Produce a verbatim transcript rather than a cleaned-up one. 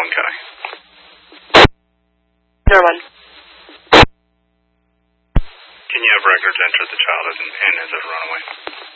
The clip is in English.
one County. Norman. Can you have records enter the child as an in as a runaway?